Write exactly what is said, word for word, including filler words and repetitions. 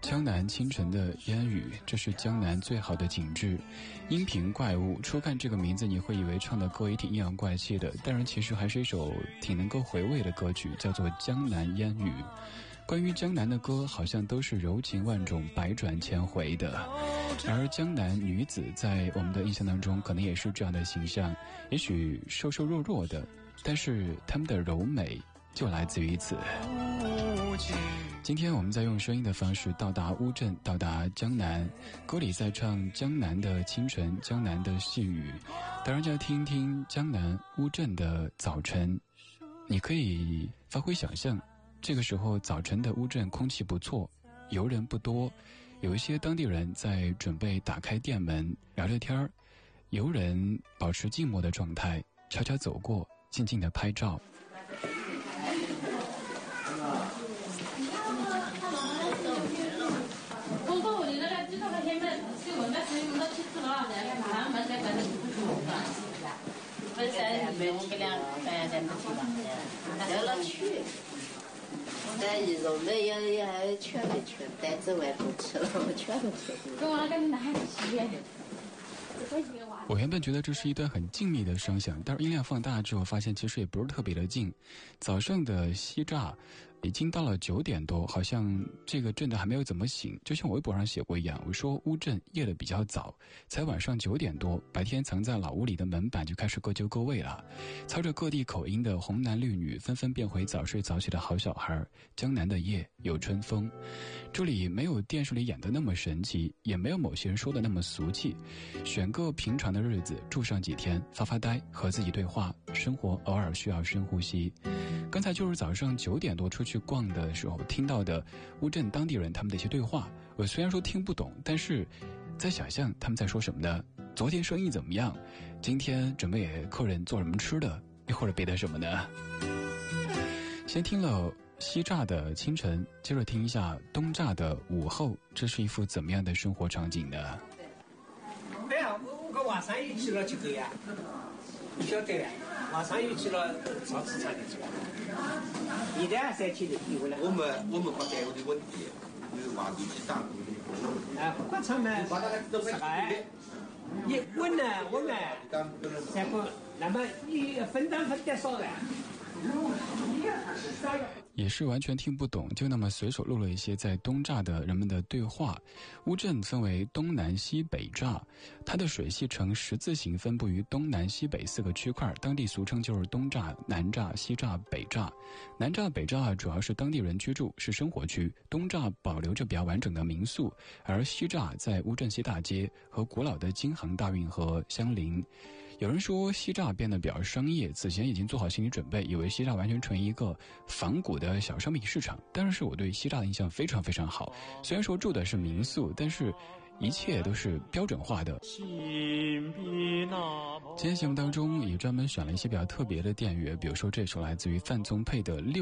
江南清晨的烟雨，这是江南最好的景致。音频怪物，初看这个名字你会以为唱的歌也挺阴阳怪气的，但是其实还是一首挺能够回味的歌曲，叫做《江南烟雨》。关于江南的歌好像都是柔情万种，百转千回的，而江南女子在我们的印象当中可能也是这样的形象，也许瘦瘦弱弱的，但是她们的柔美就来自于此。今天我们在用声音的方式到达乌镇，到达江南，歌里在唱江南的清晨，江南的细雨，当然就要听听江南乌镇的早晨。你可以发挥想象，这个时候早晨的乌镇空气不错，游人不多，有一些当地人在准备打开店门聊聊天儿，游人保持静默的状态，悄悄走过，静静的拍照。 但一种的也也还全没吃，但这我也不吃了，我全都吃不了。跟我赶紧拿去洗。 我原本觉得这是一段很静谧的声响，但是音量放大之后发现其实也不是特别的静。早上的西栅已经到了九点多，好像这个镇的还没有怎么醒，就像我微博上写过一样，我说乌镇夜的比较早，才晚上九点多，白天藏在老屋里的门板就开始各就各位了，操着各地口音的红男绿女纷纷变回早睡早起的好小孩。江南的夜有春风，这里没有电视里演的那么神奇，也没有某些人说的那么俗气，选个平常的日子住上几天，发发呆，和自己对话，生活偶尔需要深呼吸。刚才就是早上九点多出去逛的时候听到的乌镇当地人他们的一些对话，我虽然说听不懂，但是在想象他们在说什么呢？昨天生意怎么样？今天准备给客人做什么吃的？又或者别的什么呢？先听了西栅的清晨，接着听一下东栅的午后，这是一幅怎么样的生活场景呢？ 哎呀，我我晚上又去了这个呀，你晓得呀，晚上又去了超市场里去了。现在三千的地回来。 我们我们不单位的问题，就是往地去打工的。 哎，不管厂呢，实在，你问呢，我们才不，那么你分担分得少的。 也是完全听不懂，就那么随手录了一些在东栅的人们的对话。乌镇分为东南西北栅，它的水系呈十字形分布于东南西北四个区块，当地俗称就是东栅、南栅、西栅、北栅。南栅、北栅主要是当地人居住，是生活区，东栅保留着比较完整的民宿，而西栅在乌镇西大街和古老的京杭大运河相邻。有人说西栅变得比较商业，此前已经做好心理准备，以为西栅完全成一个仿古的小商品市场，但是我对西栅的印象非常非常好，虽然说住的是民宿，但是一切都是标准化的。今天节目当中也专门选了一些比较特别的电乐，比如说这首来自于范宗沛的六